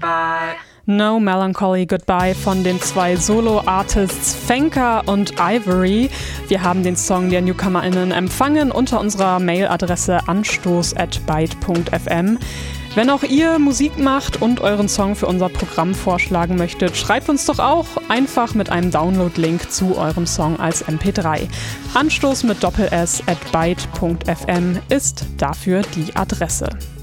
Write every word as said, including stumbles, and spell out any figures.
goodbye. No Melancholy Goodbye von den zwei Solo-Artists Fenka und Ivory. Wir haben den Song der NewcomerInnen empfangen unter unserer Mailadresse anstoß at byte punkt f m. Wenn auch ihr Musik macht und euren Song für unser Programm vorschlagen möchtet, schreibt uns doch auch einfach mit einem Download-Link zu eurem Song als M P drei. Anstoß mit Doppel-S at byte punkt f m ist dafür die Adresse.